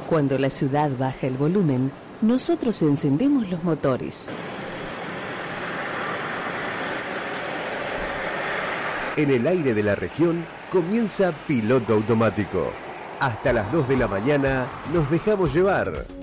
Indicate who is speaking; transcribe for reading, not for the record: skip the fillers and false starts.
Speaker 1: Cuando la ciudad baja el volumen, nosotros encendemos los motores.
Speaker 2: En el aire de la región comienza Piloto Automático. Hasta las 2 de la mañana nos dejamos llevar.